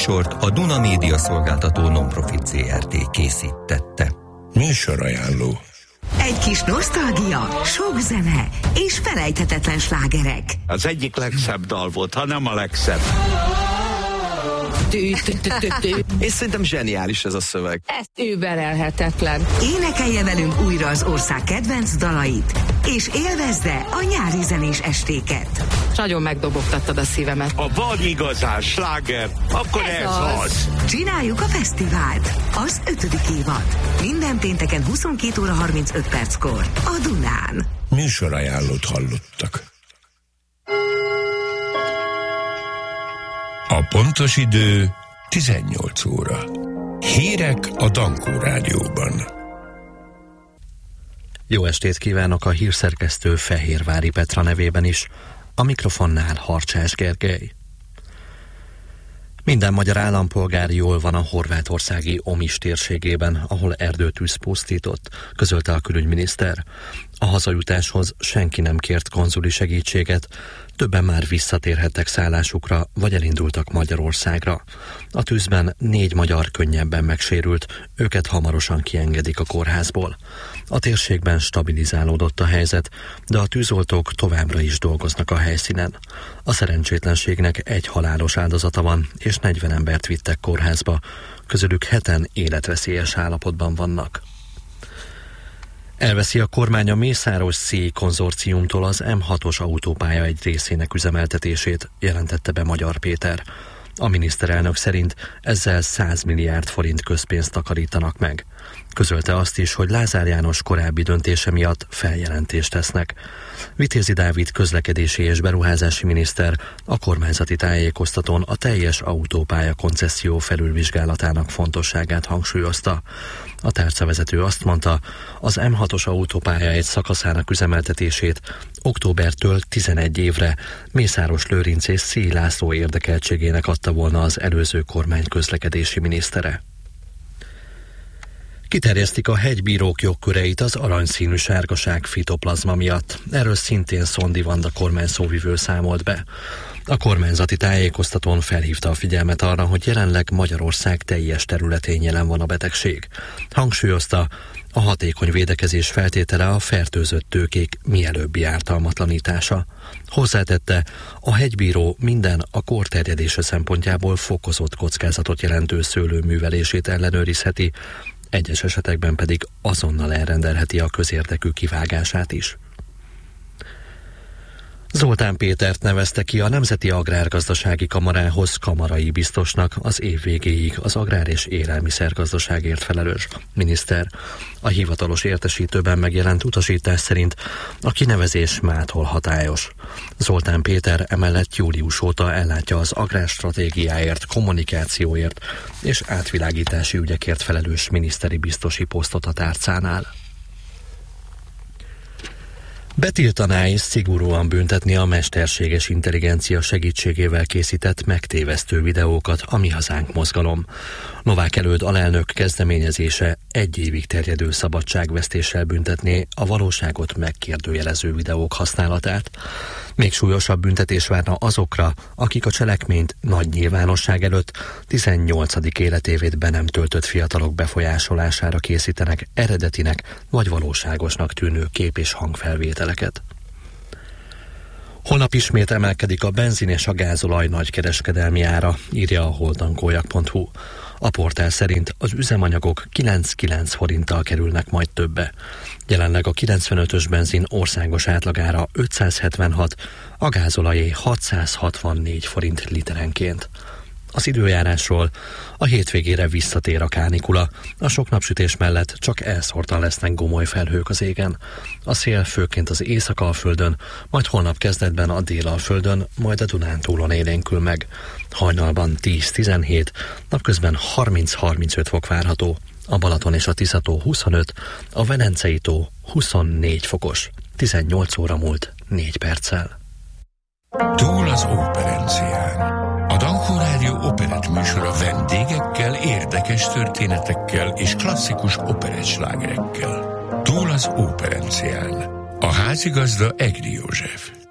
műsort a Duna Média Szolgáltató Non-Profit Zrt. készítette. Műsorajánló. Egy kis nosztalgia, sok zene és felejthetetlen slágerek. Az egyik legszebb dal volt, ha nem a legszebb. És szerintem zseniális ez a szöveg. Ez überelhetetlen. Énekelje velünk újra az ország kedvenc dalait, és élvezze a nyári zenés estéket. Nagyon megdobogtattad a szívemet. Ha van igazán sláger, akkor ez az. Csináljuk a fesztivált, az 5. évad. Minden pénteken 22 óra 35 perckor a Dunán. Műsorajánlót hallottak. A pontos idő 18 óra. Hírek a Dankó Rádióban. Jó estét kívánok a hírszerkesztő Fehérvári Petra nevében is. A mikrofonnál Harcsás Gergely. Minden magyar állampolgár jól van a horvátországi Omis térségében, ahol erdőtűz pusztított, közölte a külügyminiszter. A hazajutáshoz senki nem kért konzuli segítséget, többen már visszatérhettek szállásukra, vagy elindultak Magyarországra. A tűzben 4 magyar könnyebben megsérült, őket hamarosan kiengedik a kórházból. A térségben stabilizálódott a helyzet, de a tűzoltók továbbra is dolgoznak a helyszínen. A szerencsétlenségnek 1 halálos áldozata van, és 40 embert vittek kórházba, közülük 7-en életveszélyes állapotban vannak. Elveszi a kormány a Mészáros-Szély konzorciumtól az M6-os autópálya egy részének üzemeltetését, jelentette be Magyar Péter. A miniszterelnök szerint ezzel 100 milliárd forint közpénzt takarítanak meg. Közölte azt is, hogy Lázár János korábbi döntése miatt feljelentést tesznek. Vitézi Dávid közlekedési és beruházási miniszter a kormányzati tájékoztatón a teljes autópálya koncesszió felülvizsgálatának fontosságát hangsúlyozta. A tárcavezető azt mondta, az M6-os autópálya egy szakaszának üzemeltetését októbertől 11 évre Mészáros-Lőrinc és Szély László érdekeltségének adta volna az előző kormány közlekedési minisztere. Kiterjesztik a hegybírók jogköreit az aranyszínű sárgaság fitoplazma miatt. Erről szintén Szondi Vanda kormányszóvivő számolt be. A kormányzati tájékoztatón felhívta a figyelmet arra, hogy jelenleg Magyarország teljes területén jelen van a betegség. Hangsúlyozta, a hatékony védekezés feltétele a fertőzött tőkék mielőbbi ártalmatlanítása. Hozzátette, a hegybíró minden a kór terjedése szempontjából fokozott kockázatot jelentő szőlő művelését ellenőrizheti, egyes esetekben pedig azonnal elrendelheti a közérdekű kivágását is. Zoltán Pétert nevezte ki a Nemzeti Agrárgazdasági Kamarához kamarai biztosnak az év végéig az agrár- és élelmiszergazdaságért felelős miniszter. A hivatalos értesítőben megjelent utasítás szerint a kinevezés mától hatályos. Zoltán Péter emellett július óta ellátja az agrárstratégiáért, kommunikációért és átvilágítási ügyekért felelős miniszteri biztosi posztot a tárcánál. Betiltaná és szigorúan büntetni a mesterséges intelligencia segítségével készített megtévesztő videókat a Mi Hazánk mozgalom. Novák Előd alelnök kezdeményezése 1 évig terjedő szabadságvesztéssel büntetné a valóságot megkérdőjelező videók használatát. Még súlyosabb büntetés várna azokra, akik a cselekményt nagy nyilvánosság előtt 18. életévét be nem töltött fiatalok befolyásolására készítenek eredetinek vagy valóságosnak tűnő kép- és hangfelvételeket. Holnap ismét emelkedik a benzin és a gázolaj nagykereskedelmi ára, írja a holdankólyak.hu. A portál szerint az üzemanyagok 9,9 forinttal kerülnek majd többe. Jelenleg a 95-ös benzin országos átlagára 576, a gázolajé 664 forint literenként. Az időjárásról: a hétvégére visszatér a kánikula, a sok napsütés mellett csak elszórtan lesznek gomoly felhők az égen. A szél főként az Észak-Alföldön, majd holnap kezdetben a Dél-Alföldön, majd a Dunántúlon élénkül meg. Hajnalban 10-17, napközben 30-35 fok várható, a Balaton és a Tiszató 25, a Velencei tó 24 fokos. 18 óra múlt 4 perccel. Túl az operencián. A Dankó Rádió operett műsora vendégekkel, érdekes történetekkel és klasszikus operettslágerekkel. Túl az operencián. A házigazda Egri József.